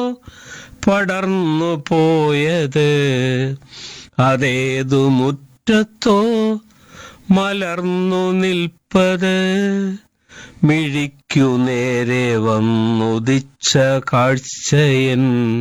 പടർന്നു പോയത്, അതേതു മുറ്റത്തോ മലർന്നു നിൽപ്പത്, മിഴിക്കു നേരെ വന്നുദിച്ച കാഴ്ചയൻ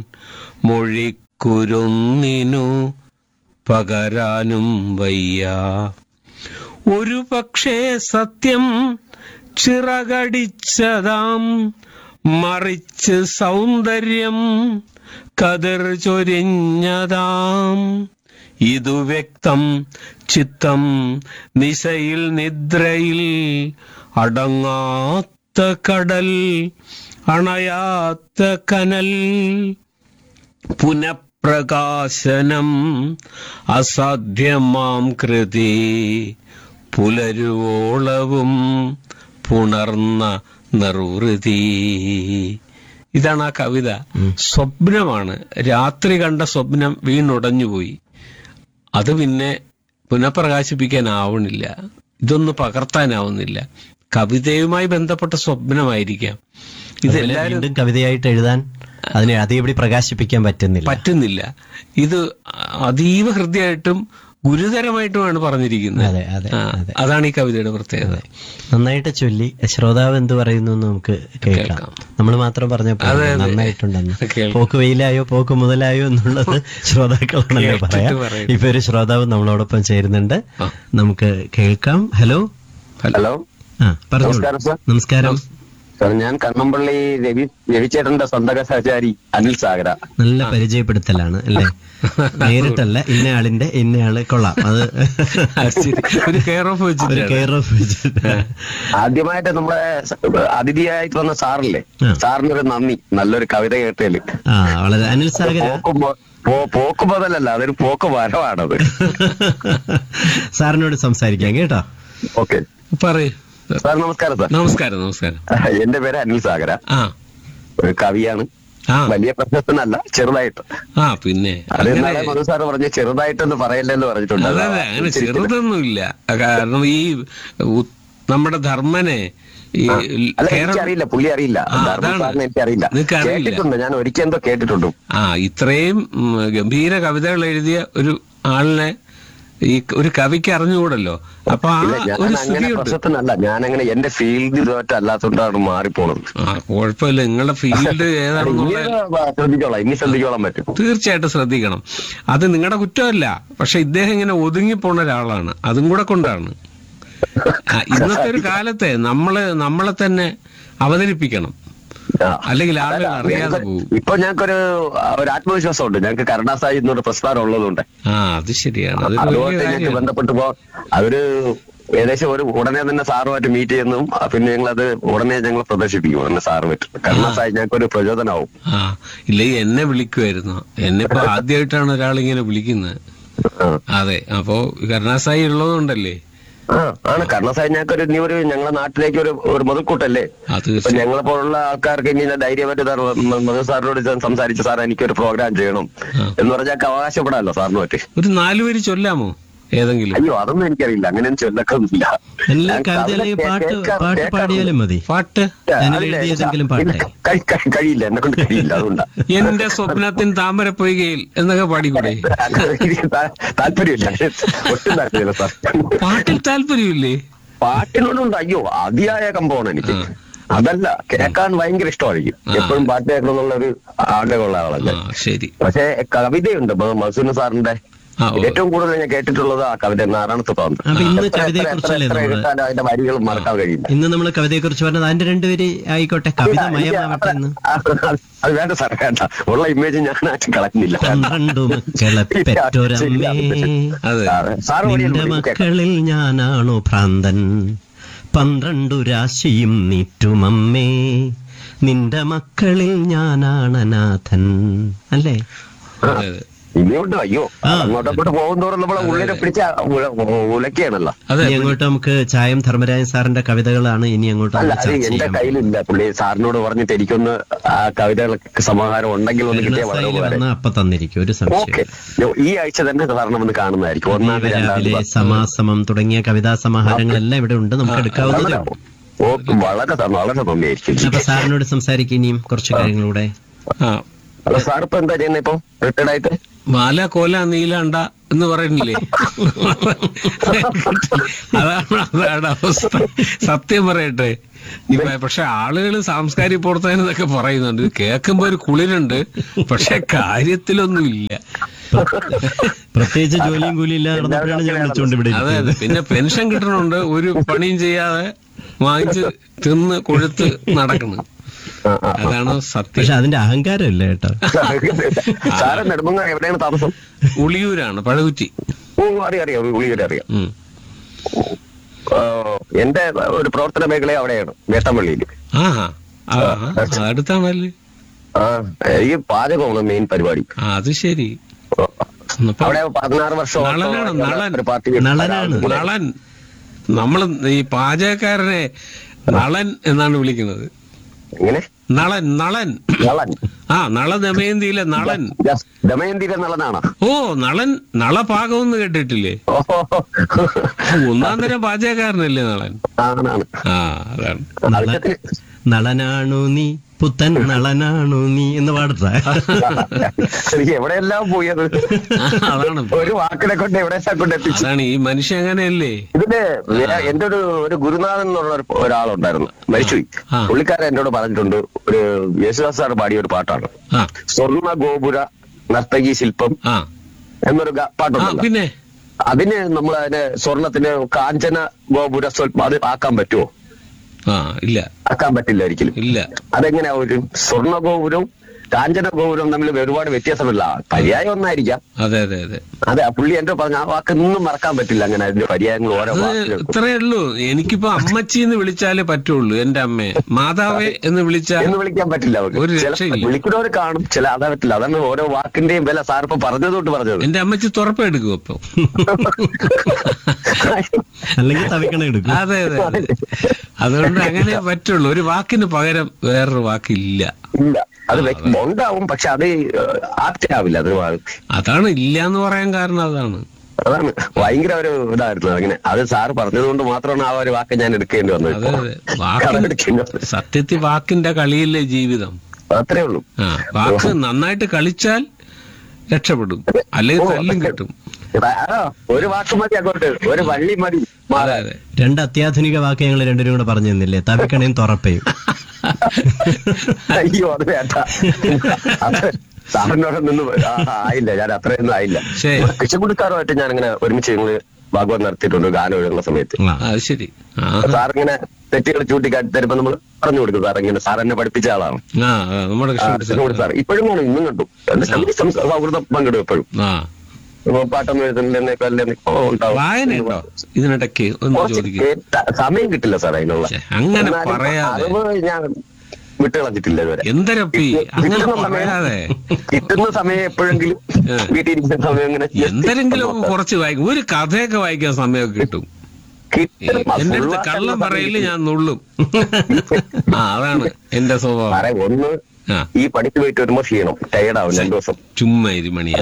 മൊഴിക്കുരുന്നിനു പകരാനും വയ്യ. ഒരു പക്ഷേ സത്യം ചിറകടിച്ചതാം, മറിച്ച് സൗന്ദര്യം കതിർ ചൊരിഞ്ഞതാം. ഇതു വ്യക്തം ചിത്തം നിശയിൽ നിദ്രയിൽ, അടങ്ങാത്ത കടൽ അണയാത്ത കനൽ. പുനഃപ്രകാശനം അസാധ്യമാം കൃതി, പുലരുവോളവും പുണർന്ന നിർവൃതി. ഇതാണ് ആ കവിത. സ്വപ്നമാണ്. രാത്രി കണ്ട സ്വപ്നം വീണുടഞ്ഞുപോയി. അത് പിന്നെ പുനഃപ്രകാശിപ്പിക്കാനാവണില്ല, ഇതൊന്നും പകർത്താനാവുന്നില്ല. കവിതയുമായി ബന്ധപ്പെട്ട സ്വപ്നമായിരിക്കാം ഇതെല്ലാവരും. കവിതയായിട്ട് എഴുതാൻ അതിനെ അതേപടി പ്രകാശിപ്പിക്കാൻ പറ്റുന്നില്ല. ഇത് അതീവ ഹൃദയമായിട്ടും ഗുരുതരമായിട്ടുമാണ് പറഞ്ഞിരിക്കുന്നത്. അതാണ് ഈ കവിതയുടെ പ്രത്യേകത. നന്നായിട്ട് ചൊല്ലി ശ്രോതാവ് എന്ത് പറയുന്നു നമുക്ക് കേൾക്കാം. നമ്മൾ മാത്രം പറഞ്ഞപ്പോൾ നന്നായിട്ടുണ്ടെന്ന്. പോക്ക് വെയിലായോ പോക്ക് മുതലായോ എന്നുള്ളത് ശ്രോതാക്കളാണല്ലോ പറയാം. ഇപ്പൊ ഒരു ശ്രോതാവ് നമ്മളോടൊപ്പം ചേരുന്നുണ്ട്, നമുക്ക് കേൾക്കാം. ഹലോ. പറഞ്ഞോളൂ. നമസ്കാരം സാർ. ഞാൻ കണ്ണമ്പള്ളി രവിചേട്ടന്റെ സ്വന്തക സഹചാരി അനിൽ സാഗര. നല്ല പരിചയപ്പെടുത്തലാണ് അല്ലേ? നേരിട്ടല്ല, ഇന്നയാളിന്റെ ഇന്നയാള്. കൊള്ളാം. അത് ഒരു കെയർ ഓഫ് വെച്ചിട്ട്. ആദ്യമായിട്ട് നമ്മളെ അതിഥിയായിട്ട് വന്ന സാറില്ലേ, സാറിനൊരു നന്ദി. നല്ലൊരു കവിത കേട്ടേല്. വളരെ. അനിൽ സാഗര പോക്ക് മുതലല്ല, അതൊരു പോക്ക് വരവാണത്. സാറിനോട് സംസാരിക്കാം കേട്ടോ. ഓക്കെ, പറയൂ സാർ. നമസ്കാരം സാർ. നമസ്കാരം. എന്റെ പേര് അനിൽ സാഗര. ഒരു കവിയാണ്. വലിയ പ്രശസ്തനല്ല, ചെറുതായിട്ട്. പിന്നെ മധു സാറ് പറഞ്ഞ് ചെറുതായിട്ടൊന്ന് പറയല്ലെന്ന് പറഞ്ഞിട്ടുണ്ട്. അങ്ങനെ ചെറുതൊന്നുമില്ല. കാരണം ഈ നമ്മുടെ ധർമ്മനെ എനിക്കറിയില്ല, പുള്ളി അറിയില്ല. എനിക്കറിയില്ല, കേട്ടിട്ടുണ്ട്. ഞാൻ ഒരിക്കൽ എന്തോ കേട്ടിട്ടുണ്ട്. ഇത്രയും ഗംഭീര കവിതകൾ എഴുതിയ ഒരു ആളിനെ ഈ ഒരു കവിക്ക് അറിഞ്ഞുകൂടല്ലോ. അപ്പൊ പ്രശ്നത്തിനല്ല, ഞാനങ്ങനെ എന്റെ ഫീൽഡ് ഇതുമായിട്ട് അല്ലാത്തോണ്ടാണ് മാറിപ്പോണത്. കുഴപ്പമില്ല, നിങ്ങളുടെ ഫീൽഡ് ഏതാണെന്നുള്ള ശ്രദ്ധിച്ചോളാൻ പറ്റും. തീർച്ചയായിട്ടും ശ്രദ്ധിക്കണം. അത് നിങ്ങളുടെ കുറ്റമല്ല. പക്ഷെ ഇദ്ദേഹം ഇങ്ങനെ ഒതുങ്ങിപ്പോണ ഒരാളാണ്, അതും കൂടെ കൊണ്ടാണ്. ഇന്നത്തെ ഒരു കാലത്തെ നമ്മളെ തന്നെ അവതരിപ്പിക്കണം, അല്ലെങ്കിൽ ആളുകൾ അറിയാതെ പോകും. ഇപ്പൊ ഞങ്ങൾക്കൊരു ആത്മവിശ്വാസം ഉണ്ട്. ഞങ്ങൾക്ക് കരുണാസായി എന്നൊരു പ്രസ്ഥാനം ഉള്ളതുകൊണ്ട്. അത് ശരിയാണ്. അതുകൊണ്ട് ഞങ്ങൾക്ക് ബന്ധപ്പെട്ടപ്പോ അവര് ഏകദേശം ഉടനെ തന്നെ സാറുമായിട്ട് മീറ്റ് ചെയ്യുന്നു. പിന്നെ ഞങ്ങളത് ഉടനെ ഞങ്ങൾ പ്രദർശിപ്പിക്കും. ഉടനെ സാറുമായിട്ട് കരുണാസായി ഞങ്ങൾക്കൊരു പ്രചോദനമാവും. ഇല്ല, എന്നെ വിളിക്കുമായിരുന്നു. എന്നെ ഇപ്പൊ ആദ്യമായിട്ടാണ് ഒരാളിങ്ങനെ വിളിക്കുന്നത്. അതെ, അപ്പോ കരുണാസായി ഉള്ളതുകൊണ്ടല്ലേ. ആണ് കരുണാസായി ഞങ്ങൾക്കൊരു ഞങ്ങളുടെ നാട്ടിലേക്ക് ഒരു മുതൽക്കൂട്ടല്ലേ. ഇപ്പൊ ഞങ്ങളെ പോലുള്ള ആൾക്കാർക്ക് ഇങ്ങനെ ധൈര്യമായിട്ട് മധു സാറിനോട് സംസാരിച്ചു, സാർ എനിക്കൊരു പ്രോഗ്രാം ചെയ്യണം എന്ന് പറഞ്ഞാൽ അവകാശപ്പെടാമല്ലോ സാറിന് പറ്റി. ഒരു 4 വരി ചൊല്ലാമോ ഏതെങ്കിലും? അയ്യോ, അതൊന്നും എനിക്കറിയില്ല. അങ്ങനെ ചൊല്ലക്കൊന്നുമില്ല. കഴിയില്ല, എന്നെ കൊണ്ട് കഴിയില്ല. അതുകൊണ്ടാണ്. എന്റെ സ്വപ്നത്തിൻ താമര പൊയ്കയിൽ എന്നൊക്കെ പാടിക്കൂടെ? താല്പര്യമില്ല, ഒട്ടും താല്പര്യമില്ല സാർ. പാട്ടിൽ താല്പര്യമില്ലേ? പാട്ടിനോടുണ്ട്. അയ്യോ, അതിയായ കമ്പമാണ് എനിക്ക്. അതല്ല, കേൾക്കാൻ ഭയങ്കര ഇഷ്ടമായിരിക്കും. എപ്പോഴും പാട്ട് കേൾക്കണം എന്നുള്ളൊരു ആഗ്രഹമുള്ള ആളല്ലേ. ശരി. പക്ഷെ കവിതയുണ്ട് മധുസൂദൻ സാറിന്റെ. ഏറ്റവും കൂടുതൽ ഞാൻ കേട്ടിട്ടുള്ളത് ആ കവിത നാരായണത്ത് തോന്നുന്നു. അതിന്റെ വരികൾ മറക്കാൻ കഴിയില്ല. ഇന്ന് നമ്മൾ കവിതയെ കുറിച്ച് പറഞ്ഞത് അതിന്റെ 2 വരി ആയിക്കോട്ടെ. അത് വേണ്ട സാർ, വേണ്ട. ഉള്ള ഇമേജ് ഞാൻ കളഞ്ഞില്ല. മക്കളിൽ ഞാനാണോ ഭ്രാന്തൻ, 12 രാശിയും നീറ്റുമമ്മേ, നിന്റെ മക്കളിൽ ഞാനാണ് നാഥൻ. അല്ലേ? ഇനിയുണ്ട്. അയ്യോ, അങ്ങോട്ടോട്ട് പോകുന്നതോറും നമ്മളെ ഉള്ളിനെ പിടിച്ച ഉലക്കുകയാണല്ലോ. അങ്ങോട്ട് നമുക്ക് ചായം ധർമ്മരാജൻ സാറിന്റെ കവിതകളാണ് ഇനി അങ്ങോട്ട്. അല്ല, അത് എന്റെ കയ്യിലില്ല. പുള്ളി സാറിനോട് പറഞ്ഞിട്ട് എനിക്കൊന്ന് ആ കവിതകൾക്ക് സമാഹാരം ഉണ്ടെങ്കിൽ ഒന്ന് കിട്ടിയാൽ അപ്പൊ തന്നിരിക്കും. ഒരു സംശയം. ഈ ആഴ്ച തന്നെ സാറിനൊന്ന് കാണുന്നതായിരിക്കും. 1 സമാസമം തുടങ്ങിയ കവിതാ സമാഹാരങ്ങളെല്ലാം ഇവിടെ ഉണ്ട്, നമുക്ക് എടുക്കാവുന്നതേ. വളരെ വളരെ നന്ദിയായിരിക്കും. അപ്പൊ സാറിനോട് സംസാരിക്കും ഇനിയും കുറച്ച് കാര്യങ്ങളൂടെ. സാർ ഇപ്പൊ എന്താ ചെയ്യുന്നത് ഇപ്പൊ റിട്ടയർഡ് ആയിട്ട്? മാല കോല നീലാണ്ട എന്ന് പറയുന്നില്ലേ, അതാണ് അവസ്ഥ. സത്യം പറയട്ടെ, പക്ഷെ ആളുകൾ സാംസ്കാരിക പ്രവർത്തകൻ എന്നൊക്കെ പറയുന്നുണ്ട്, കേൾക്കുമ്പോ ഒരു കുളിരുണ്ട്, പക്ഷെ കാര്യത്തിലൊന്നും ഇല്ല. പ്രത്യേകിച്ച് ജോലിയും കൂലിയും ഇല്ലാതെ നടന്നപ്പോഴാണ് ഞാൻ വിളിച്ചുകൊണ്ട് ഇവിടെ. അതെ അതെ, പിന്നെ പെൻഷൻ കിട്ടണുണ്ട്, ഒരു പണിയും ചെയ്യാതെ വാങ്ങിച്ച് തിന്ന് കൊഴുത്ത് നടക്കണം. അതാണ് സത്യം. പക്ഷെ അതിന്റെ അഹങ്കാരമില്ല കേട്ടോ. സാറ് നെടുമങ്ങ എവിടെയാണ് താമസം? ഉളിയൂരാണ്, പഴകുറ്റി. ഓ അറിയാം, ഉളിയൂർ അറിയാം. എന്റെ ഒരു പ്രവർത്തന മേഖല അവിടെയാണ്, വേട്ടമ്പള്ളിയിൽ. അടുത്താണല്ലേ? ഈ പാചകമാണ് മെയിൻ പരിപാടി. അത് ശരി. അവിടെ 16 വർഷം നളൻ. നമ്മൾ ഈ പാചകക്കാരനെ നളൻ എന്നാണ് വിളിക്കുന്നത്. എങ്ങനെ? നളൻ. നളൻ നള ദമയന്തിയിലെ നളൻ. ദമയന്തിയിലെ നളനാണ്. ഓ, നളൻ. നളപാകം എന്ന് കേട്ടിട്ടില്ലേ? ഒന്നാം തരം പാചകക്കാരനല്ലേ നളൻ? അതാണ്. നളനാണു നീ, പുത്തൻ നളനാണു നീ എന്ന് പാടത്താ. എവിടെയെല്ലാം പോയത്, അതാണ് ഒരു വാക്കിനെ കൊണ്ട് എവിടെയെല്ലാം കൊണ്ട് എത്തിച്ചു. അതാണ് ഈ മനുഷ്യൻ അങ്ങനെയല്ലേ. ഇതിന്റെ എന്റെ ഒരു ഗുരുനാഥൻ എന്നുള്ള ഒരാളുണ്ടായിരുന്നു, മരിച്ചുപോയി. പുള്ളിക്കാരൻ എന്നോട് പറഞ്ഞിട്ടുണ്ട്, ഒരു യേശുദാസ് സാർ പാടിയ ഒരു പാട്ടാണ്, സ്വർണ്ണ ഗോപുര നർത്തകി ശില്പം എന്നൊരു പാട്ടുണ്ട്. പിന്നെ അതിന് നമ്മൾ അതിന് സ്വർണത്തിന് കാഞ്ചന ഗോപുര സ്വല്പം അത് ആക്കാൻ പറ്റുമോ? ഇല്ല, ആക്കാൻ പറ്റില്ല ഒരിക്കലും. ഇല്ല. അതെങ്ങനെയാ? ഒരു സ്വർണ്ണ ഗോപുരവും കാഞ്ചന ഗോപുരവും തമ്മിൽ ഒരുപാട് വ്യത്യാസമില്ല, പര്യായം ഒന്നായിരിക്കാം. അതെ അതെ അതെ അതെ. പുള്ളി എന്റെ പറഞ്ഞ ആ വാക്കൊന്നും മറക്കാൻ പറ്റില്ല. അങ്ങനെ അതിന്റെ പര്യായങ്ങൾ ഓരോ ഇത്രയേ ഉള്ളൂ. എനിക്കിപ്പോ അമ്മച്ചി എന്ന് വിളിച്ചാലേ പറ്റുള്ളൂ. എന്റെ അമ്മയെ മാതാവേ എന്ന് വിളിക്കാൻ പറ്റില്ല. വിളിക്കുന്നവർ കാണും, ചില അതാ പറ്റില്ല. അതാണ് ഓരോ വാക്കിന്റെയും വില സാർ ഇപ്പൊ പറഞ്ഞതുകൊണ്ട് പറഞ്ഞത്. എന്റെ അമ്മച്ചി തുറപ്പെടുക്കും അപ്പൊ. അല്ലെങ്കിൽ തവിക്കണ എടുക്കും. അതെ അതെ അതെ. അതുകൊണ്ട് അങ്ങനെ പറ്റുള്ളൂ. ഒരു വാക്കിന് പകരം വേറൊരു വാക്കില്ല. ഇല്ല, അത് ഉണ്ടാവും, പക്ഷെ അത് ആപ്റ്റ് ആവില്ല. അതാണ് ഇല്ല എന്ന് പറയാൻ കാരണം. അതാണ് ഭയങ്കര ഒരു ഇതായിരുന്നു. അങ്ങനെ അത് സാറ് പറഞ്ഞത് കൊണ്ട് മാത്രമാണ് ആ ഒരു വാക്ക് ഞാൻ എടുക്കേണ്ടി വന്നത്. സത്യത്തിൽ വാക്കിന്റെ കളിയില്ലേ ജീവിതം. അത്രേ ഉള്ളൂ. വാക്ക് നന്നായിട്ട് കളിച്ചാൽ രക്ഷപ്പെടും, അല്ലെങ്കിൽ തല്ലും കിട്ടും. ഒരു വാക്ക് മതി അങ്ങോട്ട്, ഒരു വള്ളി മതി. രണ്ട് അത്യാധുനിക വാക്ക് ഞങ്ങൾ രണ്ടുപേരും കൂടെ പറഞ്ഞു തന്നില്ലേ, തവിക്കണയും തുറപ്പയും. അയ്യോ, അത് വേണ്ട. സാറിനോട് നിന്ന് ആയില്ല, ഞാൻ അത്രയൊന്നും ആയില്ല. കൃഷിക്കുടിക്കാരുമായിട്ട് ഞാൻ അങ്ങനെ ഒരുമിച്ച് ഞങ്ങള് ഭാഗവത് നടത്തിയിട്ടുണ്ട് ഗാനം എഴുതുന്ന സമയത്ത്. ശരി. സാറിങ്ങനെ തെറ്റുകൾ ചൂണ്ടിക്കാട്ടി തരുമ്പോ നമ്മൾ പറഞ്ഞു കൊടുക്കും. സാർ ഇങ്ങനെ സാർ എന്നെ പഠിപ്പിച്ച ആളാണ് സാർ. ഇപ്പോഴും കാണും, ഇന്നും കണ്ടു. സൗഹൃദം പങ്കിടും എപ്പോഴും. പാട്ടൊന്നും വായനയുണ്ടോ ഇതിനിടയ്ക്ക്? സമയം കിട്ടില്ല സാർ അതിനുള്ള. അങ്ങനെ അറിവ് ഞാൻ വിട്ടുകളഞ്ഞിട്ടില്ല ഇതുവരെ. കിട്ടുന്ന സമയം എപ്പോഴെങ്കിലും വീട്ടിലിരിക്കുന്ന സമയം ഇങ്ങനെ എന്തെങ്കിലും കുറച്ച് വായിക്കും. ഒരു കഥയൊക്കെ വായിക്കാൻ സമയമൊക്കെ കിട്ടും. എന്റെ അടുത്ത് കള്ളം പറയില്ല, ഞാൻ നുള്ളും. അതാണ് എന്റെ സ്വഭാവം. ഒന്ന് ഈ പണിക്ക് പോയിട്ട് വരുമ്പോ ക്ഷീണം, ടയർഡാവും 2 ദിവസം. ചുമ്മാരി മണിയാ,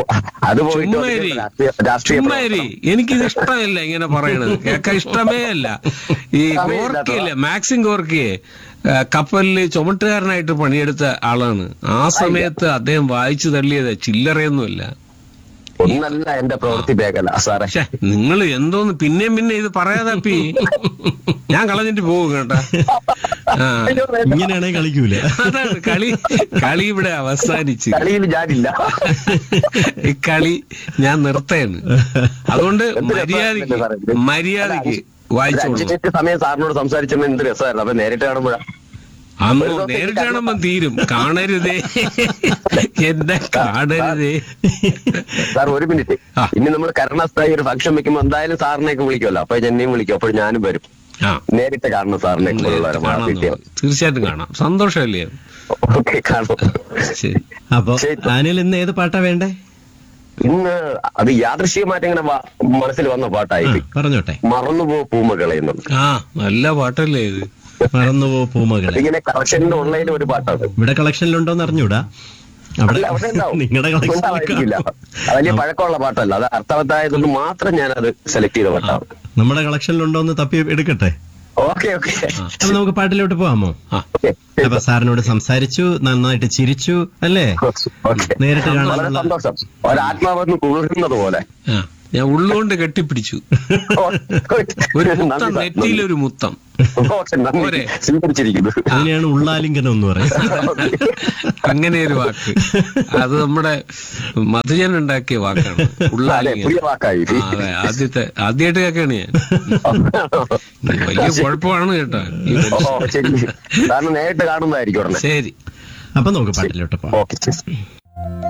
ചുമ്മാരി. എനിക്കിത് ഇഷ്ടമല്ല ഇങ്ങനെ പറയണത്, കേൾക്കാൻ ഇഷ്ടമേ അല്ല. ഈ ഗോർക്കിയില്ലേ, മാക്സിം ഗോർക്കിയെ കപ്പലില് ചുമട്ടുകാരനായിട്ട് പണിയെടുത്ത ആളാണ്. ആ സമയത്ത് അദ്ദേഹം വായിച്ചു തള്ളിയത് ചില്ലറയൊന്നുമല്ല. ഒന്നല്ല എന്റെ പ്രവൃത്തി മേഖല സാറേ. നിങ്ങൾ എന്തോന്ന് പിന്നെയും പിന്നെ ഇത് പറയാതപ്പി ഞാൻ കളഞ്ഞിട്ട് പോകും കേട്ടാ. ഇങ്ങനെയാണെങ്കിൽ കളിക്കൂല. അതാണ് കളി ഇവിടെ അവസാനിച്ച്. കളിയിൽ ഞാനില്ല. ഈ കളി ഞാൻ നിർത്തേണ്. അതുകൊണ്ട് മര്യാദക്ക് വായിച്ചു. സമയം സാറിനോട് സംസാരിച്ചപ്പോ എന്ത് രസമായിരുന്നു. അപ്പൊ നേരിട്ട് കാണുമ്പോഴാ അന്ന് നേരിട്ട് കാണുമ്പോ തീരും. കാണരുതേ, എന്നെ കാണരുതേ. സാർ ഒരു മിനിറ്റ്, ഇനി നമ്മൾ കരുണാസ്ഥായി ഒരു ഫംഗ്ഷൻ വെക്കുമ്പോ എന്തായാലും സാറിനെയൊക്കെ വിളിക്കുമല്ലോ. അപ്പൊ എന്നെയും വിളിക്കും, അപ്പോൾ ഞാനും വരും. നേരിട്ട് കാണണം സാറിനെ. തീർച്ചയായിട്ടും കാണാം, സന്തോഷമല്ലേ? ഓക്കെ, കാണാം. അപ്പൊ ആനിൽ ഇന്ന് ഏത് പാട്ടാ വേണ്ടേ? ഇന്ന് അത് യാദൃശ്ചികമായിട്ട് ഇങ്ങനെ മനസ്സിൽ വന്ന പാട്ടായി. പറഞ്ഞോട്ടെ. മറന്നുപോ പൂമകളെ എന്നുള്ളത്. നല്ല പാട്ടല്ലേ ഇത്? മറന്നുപോ പൂമകളെ. ഇങ്ങനെ കളക്ഷനിൽ ഓൺലൈനിൽ ഒരു പാട്ടാണ്. ഇവിടെ കളക്ഷനിലുണ്ടോന്ന് അറിഞ്ഞൂടാ. നിങ്ങളുടെ കളക്ഷനില്ല. വലിയ പഴക്കമുള്ള പാട്ടല്ല, അത് അർത്ഥവത്തായതുകൊണ്ട് മാത്രം ഞാൻ അത് സെലക്ട് ചെയ്ത പാട്ടാണ്. നമ്മുടെ കളക്ഷനിലുണ്ടോന്ന് തപ്പി എടുക്കട്ടെ. Okay okay. അപ്പൊ നമുക്ക് പാട്ടിലോട്ട് പോവാമോ? അപ്പൊ സാറിനോട് സംസാരിച്ചു, നന്നായിട്ട് ചിരിച്ചു അല്ലേ? നേരിട്ട് കാണാനുള്ള സന്തോഷം, ഒരാത്മാവെന്ന് കുളിർന്നത് പോലെ. ഞാൻ ഉള്ളുകൊണ്ട് കെട്ടിപ്പിടിച്ചു. ഒരു മുത്തം, നെറ്റിയിലൊരു മുത്തം. സ്വീകരിച്ചിരിക്കുന്നു. അങ്ങനെയാണ് ഉള്ളാലിംഗനം എന്ന് പറയുന്നത്. അങ്ങനെ ഒരു വാക്ക്, അത് നമ്മുടെ മധുജൻ ഉണ്ടാക്കിയ വാക്കാണ് ഉള്ളാലിംഗനം. അതെ, ആദ്യമായിട്ട് കേൾക്കാണ് ഞാൻ. വലിയ കുഴപ്പമാണ് കേട്ടോ. നേരിട്ട് കാണുന്നതായിരിക്കും. ശരി, അപ്പൊ നമുക്ക് പാട്ടിലോട്ട് പോകാം.